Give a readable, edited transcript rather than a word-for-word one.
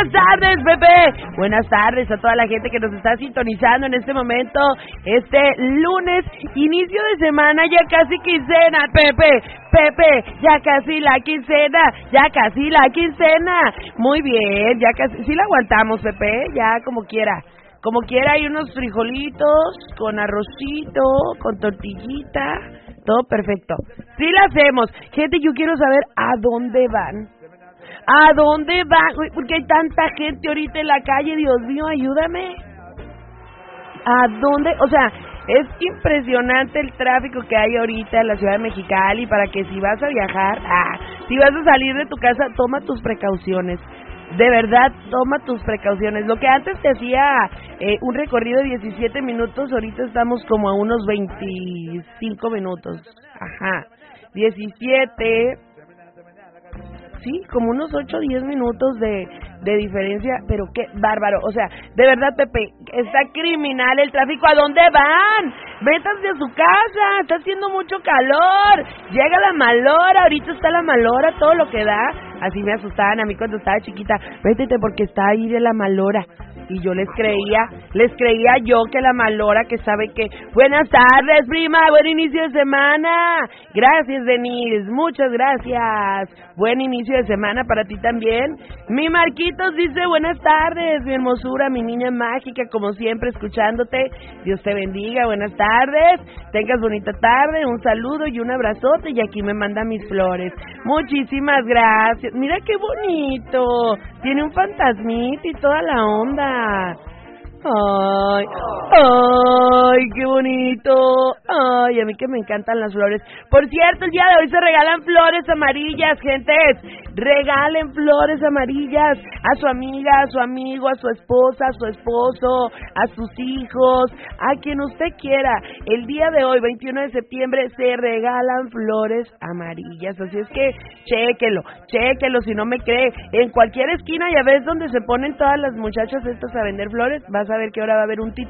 Buenas tardes, Pepe. Buenas tardes a toda la gente que nos está sintonizando en este momento. Este lunes, inicio de semana, ya casi quincena, Pepe, ya casi la quincena. Muy bien, ya casi, sí la aguantamos, Pepe, ya como quiera. Como quiera, hay unos frijolitos con arrocito, con tortillita, todo perfecto. Sí la hacemos. Gente, yo quiero saber a dónde van. ¿A dónde van? Porque hay tanta gente ahorita en la calle, Dios mío, ayúdame. ¿A dónde? O sea, es impresionante el tráfico que hay ahorita en la ciudad de Mexicali para que si vas a viajar, si vas a salir de tu casa, toma tus precauciones. De verdad, toma tus precauciones. Lo que antes te hacía un recorrido de 17 minutos, ahorita estamos como a unos 25 minutos. Ajá, 17... Sí, como unos 8 o 10 minutos de diferencia, pero qué bárbaro. O sea, de verdad, Pepe, está criminal el tráfico. ¿A dónde van? Métanse a su casa, está haciendo mucho calor. Llega la malora, ahorita está la malora, todo lo que da. Así me asustaban a mí cuando estaba chiquita. Métete porque está ahí de la malora. Y yo les creía yo que la malora que sabe que... Buenas tardes, prima, buen inicio de semana. Gracias, Denise, muchas gracias. Buen inicio de semana para ti también. Mi Marquitos dice, buenas tardes, mi hermosura, mi niña mágica, como siempre, escuchándote. Dios te bendiga, buenas tardes. Tengas bonita tarde, un saludo y un abrazote. Y aquí me manda mis flores. Muchísimas gracias. Mira qué bonito. Tiene un fantasmita y toda la onda. Ay, qué bonito. Ay, a mí que me encantan las flores. Por cierto, el día de hoy se regalan flores amarillas, gentes. Regalen flores amarillas a su amiga, a su amigo, a su esposa, a su esposo, a sus hijos, a quien usted quiera. El día de hoy, 21 de septiembre, se regalan flores amarillas. Así es que chéquelo, si no me cree. En cualquier esquina, ya ves donde se ponen todas las muchachas estas a vender flores, vas a ver que ahora va a haber un